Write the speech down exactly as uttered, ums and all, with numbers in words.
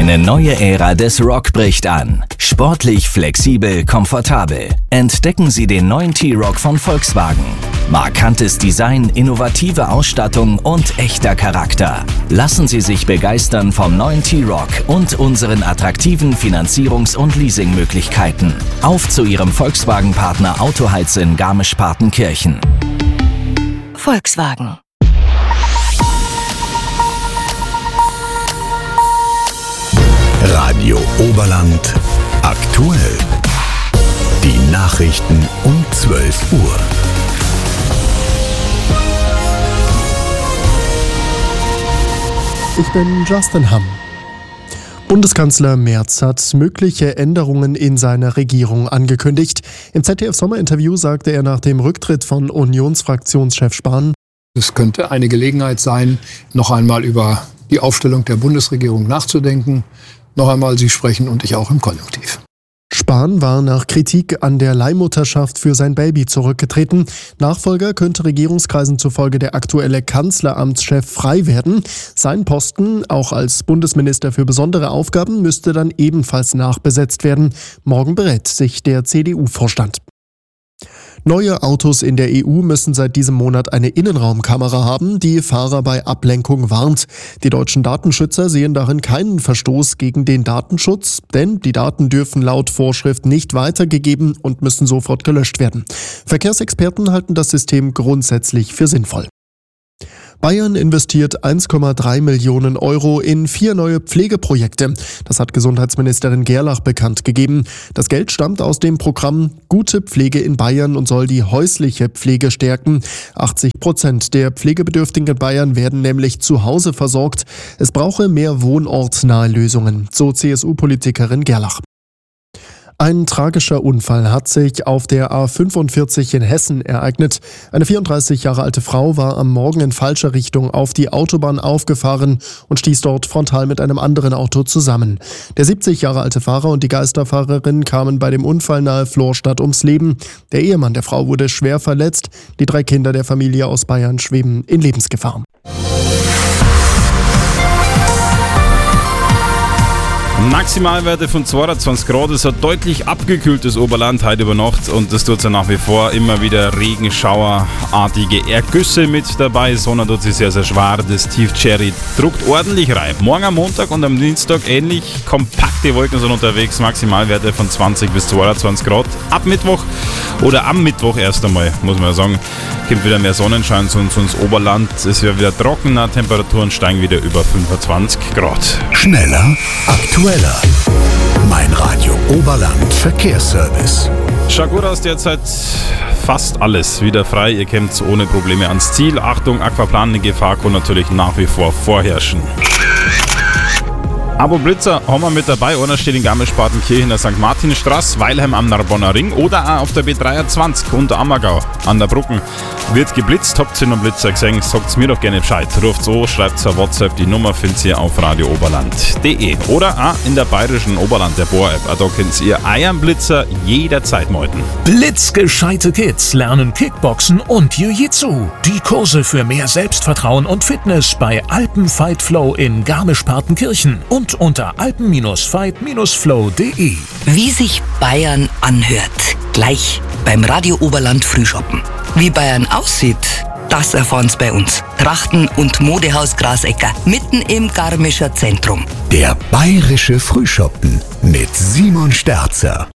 Eine neue Ära des Rock bricht an. Sportlich, flexibel, komfortabel. Entdecken Sie den neuen T-Roc von Volkswagen. Markantes Design, innovative Ausstattung und echter Charakter. Lassen Sie sich begeistern vom neuen T-Roc und unseren attraktiven Finanzierungs- und Leasingmöglichkeiten. Auf zu Ihrem Volkswagen-Partner Autoheiz in Garmisch-Partenkirchen. Volkswagen. Radio Oberland aktuell. Die Nachrichten um zwölf Uhr. Ich bin Justin Hamm. Bundeskanzler Merz hat mögliche Änderungen in seiner Regierung angekündigt. Im Z D F-Sommerinterview sagte er nach dem Rücktritt von Unionsfraktionschef Spahn: Es könnte eine Gelegenheit sein, noch einmal über die Aufstellung der Bundesregierung nachzudenken. Noch einmal, Sie sprechen und ich auch im Konjunktiv. Spahn war nach Kritik an der Leihmutterschaft für sein Baby zurückgetreten. Nachfolger könnte Regierungskreisen zufolge der aktuelle Kanzleramtschef frei werden. Sein Posten, auch als Bundesminister für besondere Aufgaben, müsste dann ebenfalls nachbesetzt werden. Morgen berät sich der C D U-Vorstand. Neue Autos in der E U müssen seit diesem Monat eine Innenraumkamera haben, die Fahrer bei Ablenkung warnt. Die deutschen Datenschützer sehen darin keinen Verstoß gegen den Datenschutz, denn die Daten dürfen laut Vorschrift nicht weitergegeben und müssen sofort gelöscht werden. Verkehrsexperten halten das System grundsätzlich für sinnvoll. Bayern investiert eins Komma drei Millionen Euro in vier neue Pflegeprojekte. Das hat Gesundheitsministerin Gerlach bekannt gegeben. Das Geld stammt aus dem Programm Gute Pflege in Bayern und soll die häusliche Pflege stärken. achtzig Prozent der Pflegebedürftigen in Bayern werden nämlich zu Hause versorgt. Es brauche mehr wohnortnahe Lösungen, so C S U-Politikerin Gerlach. Ein tragischer Unfall hat sich auf der A fünfundvierzig in Hessen ereignet. Eine vierunddreißig Jahre alte Frau war am Morgen in falscher Richtung auf die Autobahn aufgefahren und stieß dort frontal mit einem anderen Auto zusammen. Der siebzig Jahre alte Fahrer und die Geisterfahrerin kamen bei dem Unfall nahe Florstadt ums Leben. Der Ehemann der Frau wurde schwer verletzt. Die drei Kinder der Familie aus Bayern schweben in Lebensgefahr. Maximalwerte von zweiundzwanzig Grad, es hat deutlich abgekühltes Oberland heute über Nacht und das tut es ja nach wie vor immer wieder Regenschauerartige Ergüsse mit dabei. Sonne tut sich sehr, sehr schwer, das Tiefcherry druckt ordentlich rein. Morgen am Montag und am Dienstag ähnlich kompakte Wolken sind unterwegs, Maximalwerte von zwanzig bis zweiundzwanzig Grad. Ab Mittwoch oder am Mittwoch erst einmal, muss man ja sagen, kommt wieder mehr Sonnenschein zu uns ins Oberland. Es wird wieder trockener, Temperaturen steigen wieder über fünfundzwanzig Grad. Schneller, aktueller. Mein Radio Oberland Verkehrsservice. Schaut gut aus derzeit. Fast alles wieder frei. Ihr kommt ohne Probleme ans Ziel. Achtung, Aquaplaning, Gefahr kann natürlich nach wie vor vorherrschen. Abo Blitzer haben wir mit dabei. Einer steht in Garmisch-Partenkirchen in der Sankt Martinstraße, Weilheim am Narbonner Ring oder auch auf der B dreiundzwanzig unter Ammergau an der Brücken. Wird geblitzt, habt ihr noch Blitzer gesehen? Sagt's mir doch gerne Bescheid. Ruft's an, schreibt's auf WhatsApp, die Nummer findet ihr auf radiooberland punkt de oder auch in der bayerischen Oberland, der Bohr-App. Da könnt ihr euren Blitzer jederzeit melden. Blitzgescheite Kids lernen Kickboxen und Jiu-Jitsu. Die Kurse für mehr Selbstvertrauen und Fitness bei Alpenfight Flow in Garmisch-Partenkirchen und unter alpen fight flow punkt de. Wie sich Bayern anhört. Gleich beim Radio Oberland Frühschoppen. Wie Bayern aussieht, das erfahren's bei uns. Trachten- und Modehaus Grasecker, mitten im Garmischer Zentrum. Der bayerische Frühschoppen mit Simon Sterzer.